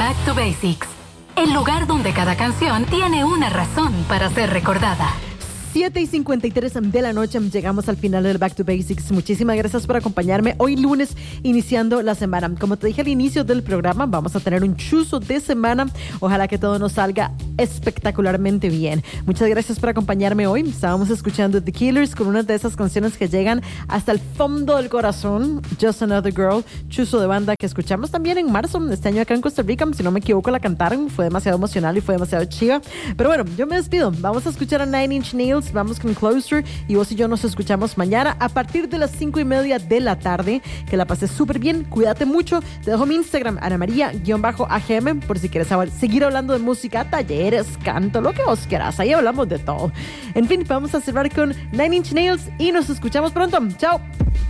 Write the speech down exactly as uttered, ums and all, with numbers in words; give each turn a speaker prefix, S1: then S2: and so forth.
S1: Back to Basics, el lugar donde cada canción tiene una razón para ser recordada.
S2: siete y cincuenta y tres de la noche, llegamos al final del Back to Basics. Muchísimas gracias por acompañarme hoy lunes, iniciando la semana. Como te dije al inicio del programa, vamos a tener un chuzo de semana. Ojalá que todo nos salga espectacularmente bien. Muchas gracias por acompañarme hoy. Estábamos escuchando The Killers con una de esas canciones que llegan hasta el fondo del corazón. Just Another Girl, chuzo de banda que escuchamos también en marzo, este año acá en Costa Rica. Si no me equivoco, la cantaron. Fue demasiado emocional y fue demasiado chiva. Pero bueno, yo me despido. Vamos a escuchar a Nine Inch Nails. Vamos con Closer y vos y yo nos escuchamos mañana a partir de las cinco y media de la tarde. Que la pases súper bien, cuídate mucho. Te dejo mi Instagram, Ana María-A G M, por si quieres saber, seguir hablando de música, talleres, canto, lo que vos quieras. Ahí hablamos de todo. En fin, vamos a cerrar con Nine Inch Nails y nos escuchamos pronto. Chao.